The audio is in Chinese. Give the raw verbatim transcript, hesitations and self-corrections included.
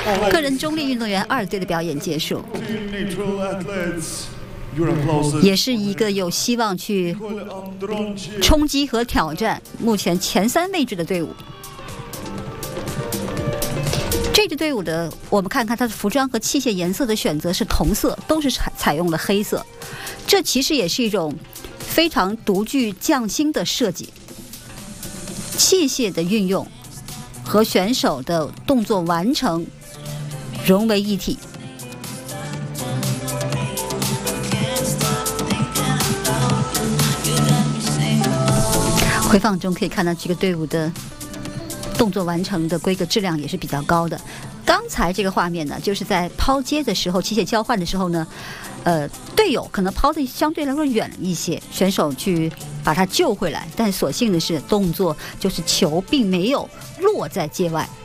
个人中立运动员二队的表演结束，也是一个有希望去冲击和挑战目前前三位置的队伍。这支队伍的，我们看看它的服装和器械颜色的选择是同色，都是采采用了黑色，这其实也是一种非常独具匠心的设计。器械的运用和选手的动作完成融为一体。回放中可以看到这个队伍的动作完成的规格质量也是比较高的。刚才这个画面呢，就是在抛接的时候，器械交换的时候呢，呃，队友可能抛的相对来说远了一些，选手去把它救回来，但所幸的是动作就是球并没有落在界外，